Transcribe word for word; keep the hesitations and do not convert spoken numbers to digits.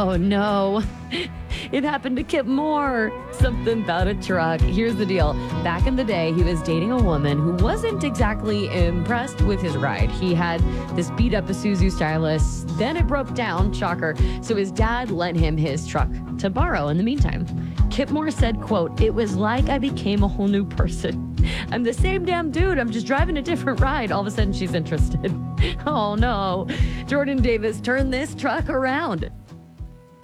Oh no, it happened to Kip Moore. Something about a truck. Here's the deal. Back in the day, he was dating a woman who wasn't exactly impressed with his ride. He had this beat up Isuzu Stylus. Then it broke down, shocker. So his dad lent him his truck to borrow in the meantime. Kip Moore said, quote, "It was like I became a whole new person. I'm the same damn dude. I'm just driving a different ride." All of a sudden, she's interested. Oh no. Jordan Davis turned this truck around.